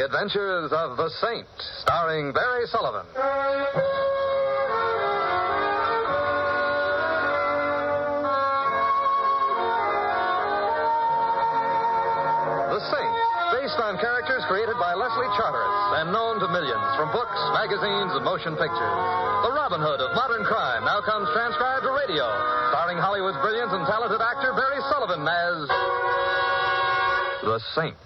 The Adventures of the Saint, starring Barry Sullivan. The Saint, based on characters created by Leslie Charteris and known to millions from books, magazines, and motion pictures. The Robin Hood of modern crime now comes transcribed to radio, starring Hollywood's brilliant and talented actor Barry Sullivan as the Saint.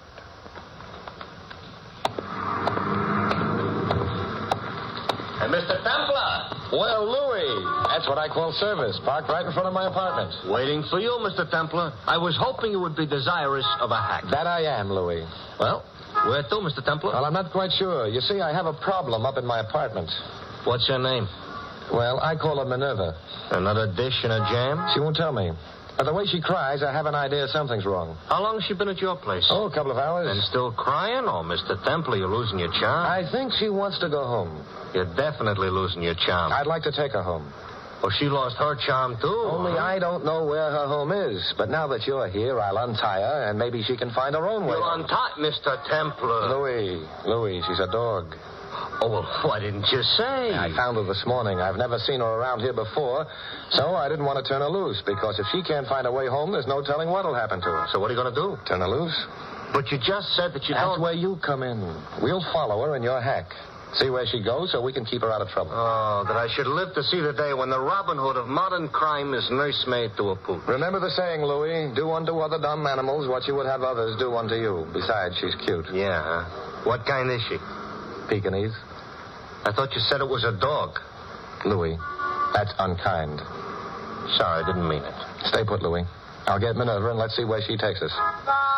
Mr. Templar! Well, Louis, that's what I call service. Parked right in front of my apartment. Waiting for you, Mr. Templar. I was hoping you would be desirous of a hack. That I am, Louis. Well, where to, Mr. Templar? Well, I'm not quite sure. You see, I have a problem up in my apartment. What's your name? Well, I call her Minerva. Another dish and a jam? She won't tell me. But the way she cries, I have an idea something's wrong. How long has she been at your place? Oh, a couple of hours. And still crying? Oh, Mr. Templar, you're losing your charm. I think she wants to go home. You're definitely losing your charm. I'd like to take her home. Oh, she lost her charm, too? Only I don't know where her home is. But now that you're here, I'll untie her, and maybe she can find her own way. You'll untie Mr. Templar. Louis, she's a dog. Oh, well, why didn't you say? I found her this morning. I've never seen her around here before, so I didn't want to turn her loose, because if she can't find her way home, there's no telling what'll happen to her. So what are you going to do? Turn her loose. But you just said that you That's don't... where you come in. We'll follow her in your hack. See where she goes so we can keep her out of trouble. Oh, that I should live to see the day when the Robin Hood of modern crime is nursemaid to a poodle. Remember the saying, Louis, do unto other dumb animals what you would have others do unto you. Besides, she's cute. Yeah, huh? What kind is she? Pekingese. I thought you said it was a dog. Louis, that's unkind. Sorry, I didn't mean it. Stay put, Louis. I'll get Minerva and let's see where she takes us.